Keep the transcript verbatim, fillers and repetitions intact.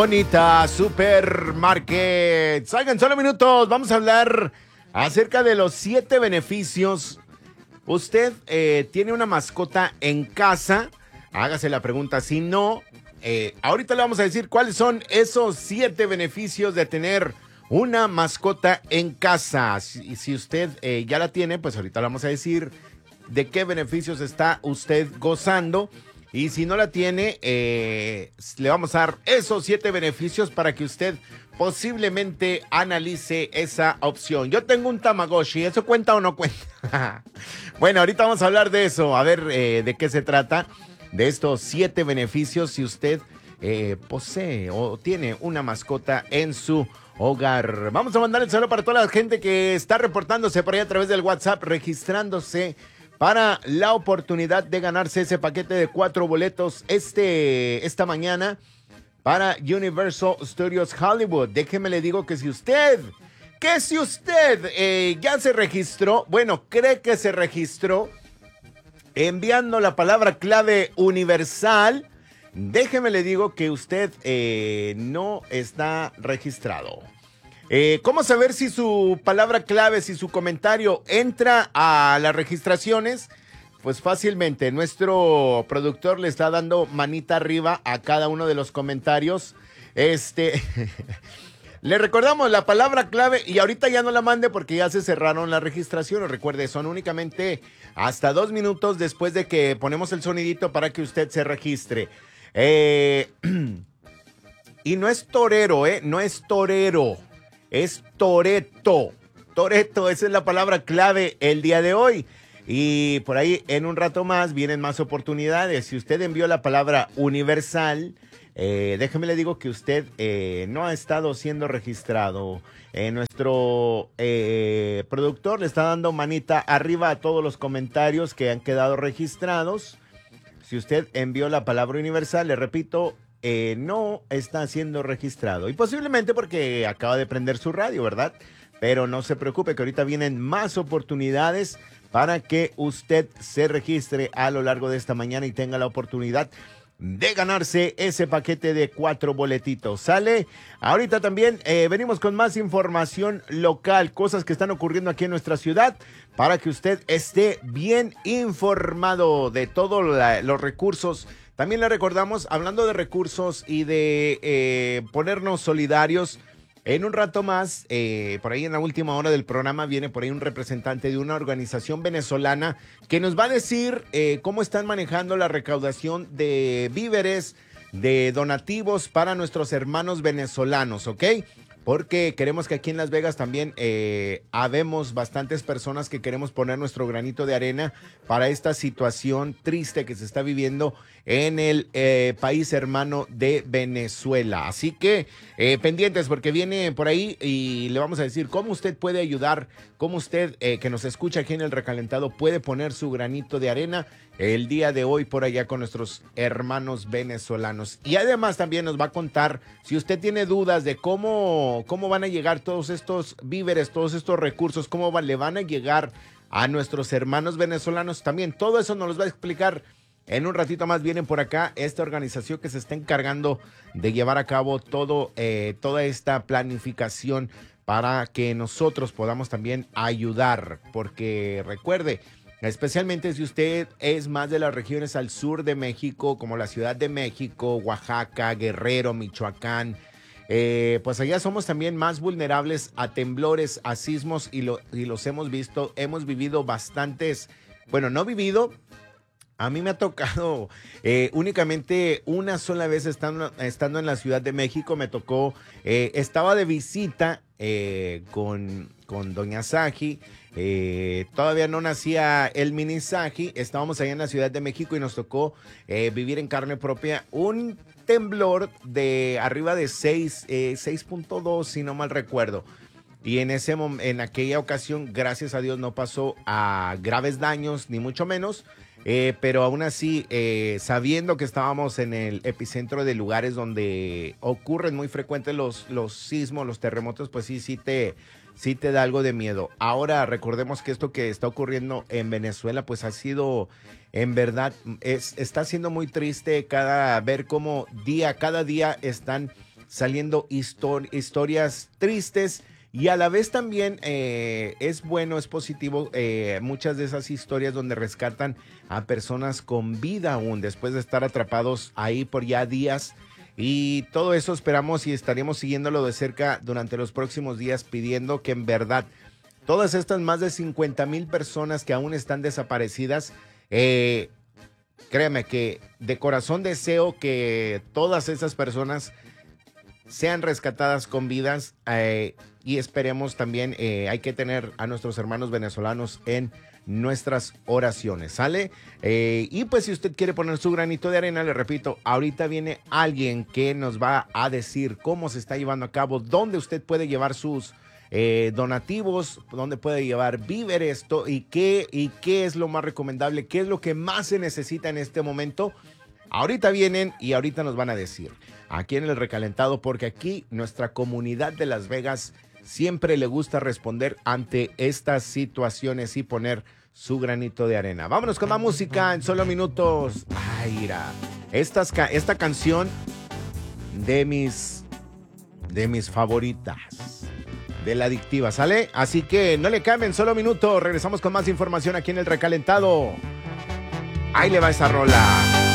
Bonita Supermarket. Salgan solo minutos. Vamos a hablar acerca de los siete beneficios. Usted eh, tiene una mascota en casa. Hágase la pregunta. Si no, eh, ahorita le vamos a decir cuáles son esos siete beneficios de tener una mascota en casa. Si, si usted eh, ya la tiene, pues ahorita le vamos a decir de qué beneficios está usted gozando. Y si no la tiene, eh, le vamos a dar esos siete beneficios para que usted posiblemente analice esa opción. Yo tengo un Tamagotchi, ¿eso cuenta o no cuenta? Bueno, ahorita vamos a hablar de eso, a ver eh, de qué se trata, de estos siete beneficios si usted eh, posee o tiene una mascota en su hogar. Vamos a mandar el saludo para toda la gente que está reportándose por ahí a través del WhatsApp, registrándose para la oportunidad de ganarse ese paquete de cuatro boletos este, esta mañana para Universal Studios Hollywood. Déjeme le digo que si usted, que si usted eh, ya se registró, bueno, cree que se registró enviando la palabra clave universal, déjeme le digo que usted eh, no está registrado. Eh, ¿Cómo saber si su palabra clave, si su comentario entra a las registraciones? Pues fácilmente, nuestro productor le está dando manita arriba a cada uno de los comentarios. Este, le recordamos la palabra clave y ahorita ya no la mande porque ya se cerraron las registraciones. Recuerde, son únicamente hasta dos minutos después de que ponemos el sonidito para que usted se registre. Eh, y no es torero, ¿eh? No es torero. Es Toreto. Toreto, esa es la palabra clave el día de hoy. Y por ahí en un rato más vienen más oportunidades. Si usted envió la palabra universal, eh, déjeme le digo que usted eh, no ha estado siendo registrado. Eh, nuestro eh, productor le está dando manita arriba a todos los comentarios que han quedado registrados. Si usted envió la palabra universal, le repito, Eh, no está siendo registrado y posiblemente porque acaba de prender su radio, ¿verdad? Pero no se preocupe que ahorita vienen más oportunidades para que usted se registre a lo largo de esta mañana y tenga la oportunidad de ganarse ese paquete de cuatro boletitos. ¿Sale? Ahorita también eh, venimos con más información local, cosas que están ocurriendo aquí en nuestra ciudad para que usted esté bien informado de todos los recursos. También le recordamos, hablando de recursos y de eh, ponernos solidarios, en un rato más, eh, por ahí en la última hora del programa, viene por ahí un representante de una organización venezolana que nos va a decir eh, cómo están manejando la recaudación de víveres, de donativos para nuestros hermanos venezolanos, ¿ok? Porque queremos que aquí en Las Vegas también eh, habemos bastantes personas que queremos poner nuestro granito de arena para esta situación triste que se está viviendo en el eh, país hermano de Venezuela. Así que eh, pendientes porque viene por ahí y le vamos a decir cómo usted puede ayudar, cómo usted eh, que nos escucha aquí en El Recalentado puede poner su granito de arena el día de hoy por allá con nuestros hermanos venezolanos. Y además también nos va a contar si usted tiene dudas de cómo, cómo van a llegar todos estos víveres, todos estos recursos, cómo va, le van a llegar a nuestros hermanos venezolanos. También todo eso nos los va a explicar en un ratito más. Vienen por acá esta organización que se está encargando de llevar a cabo todo, eh, toda esta planificación para que nosotros podamos también ayudar. Porque recuerde, especialmente si usted es más de las regiones al sur de México, como la Ciudad de México, Oaxaca, Guerrero, Michoacán, eh, pues allá somos también más vulnerables a temblores, a sismos y, lo, y los hemos visto, hemos vivido bastantes, bueno, no vivido, a mí me ha tocado eh, únicamente una sola vez estando, estando en la Ciudad de México, me tocó, eh, estaba de visita eh, con, con doña Saji. Eh, todavía no nacía el mini Saji, estábamos allá en la Ciudad de México y nos tocó eh, vivir en carne propia un temblor de arriba de seis, eh, seis punto dos, si no mal recuerdo. Y en, ese mom- en aquella ocasión, gracias a Dios, no pasó a graves daños, ni mucho menos. Eh, pero aún así, eh, sabiendo que estábamos en el epicentro de lugares donde ocurren muy frecuentes los, los sismos, los terremotos, pues sí, sí te, sí te da algo de miedo. Ahora, recordemos que esto que está ocurriendo en Venezuela, pues ha sido, en verdad, es, está siendo muy triste cada ver cómo día, cada día están saliendo histori- historias tristes. Y a la vez también eh, es bueno, es positivo, eh, muchas de esas historias donde rescatan a personas con vida aún, después de estar atrapados ahí por ya días. Y todo eso esperamos y estaremos siguiéndolo de cerca durante los próximos días, pidiendo que en verdad todas estas más de cincuenta mil personas que aún están desaparecidas, eh, créeme que de corazón deseo que todas esas personas sean rescatadas con vidas, eh, y esperemos también, eh, hay que tener a nuestros hermanos venezolanos en nuestras oraciones, ¿sale? Eh, y pues si usted quiere poner su granito de arena, le repito, ahorita viene alguien que nos va a decir cómo se está llevando a cabo, dónde usted puede llevar sus eh, donativos, dónde puede llevar víveres to- y, qué, y qué es lo más recomendable, qué es lo que más se necesita en este momento. Ahorita vienen y ahorita nos van a decir aquí en El Recalentado, porque aquí nuestra comunidad de Las Vegas siempre le gusta responder ante estas situaciones y poner su granito de arena. Vámonos con la música en solo minutos. Ay, mira, estas, esta canción de mis, de mis favoritas, de La Adictiva, ¿sale? Así que no le cambien, solo minutos. Regresamos con más información aquí en El Recalentado. Ahí le va esa rola.